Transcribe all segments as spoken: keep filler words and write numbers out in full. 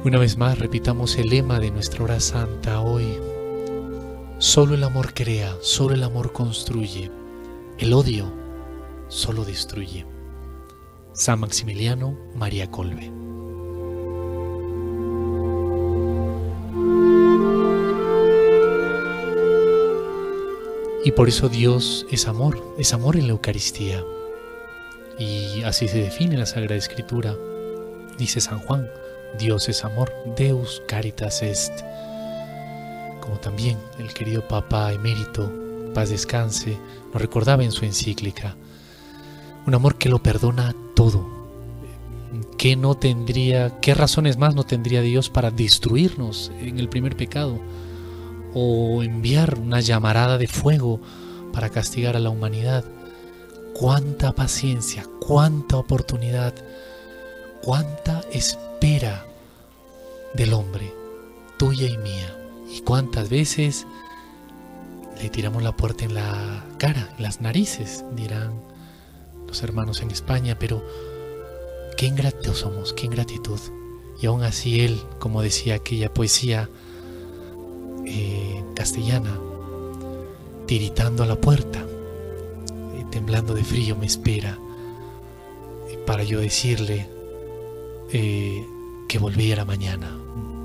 Una vez más repitamos el lema de nuestra hora santa hoy. Solo el amor crea, solo el amor construye. El odio solo destruye. San Maximiliano María Kolbe. Y por eso Dios es amor, es amor en la Eucaristía. Y así se define en la Sagrada Escritura. Dice San Juan, Dios es amor, Deus caritas est. Como también el querido Papa Emérito, paz descanse, nos recordaba en su encíclica. Un amor que lo perdona todo. ¿Qué no tendría, qué razones más no tendría Dios para destruirnos en el primer pecado? O enviar una llamarada de fuego para castigar a la humanidad. Cuánta paciencia, cuánta oportunidad, cuánta espera del hombre, tuya y mía. Y cuántas veces le tiramos la puerta en la cara, en las narices, dirán los hermanos en España, pero qué ingratos somos, qué ingratitud. Y aún así él, como decía aquella poesía eh, castellana, tiritando a la puerta, eh, temblando de frío me espera, eh, para yo decirle eh, que volviera mañana.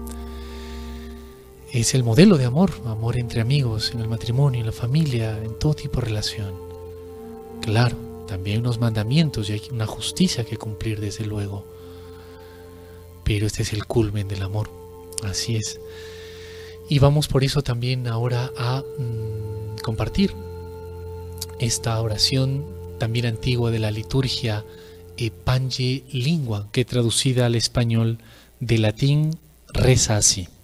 Es el modelo de amor, amor entre amigos, en el matrimonio, en la familia, en todo tipo de relación. Claro, también unos mandamientos y hay una justicia que cumplir desde luego. Pero este es el culmen del amor, así es. Y vamos por eso también ahora a mmm, compartir esta oración también antigua de la liturgia, e Pange Lingua, que traducida al español de latín reza así.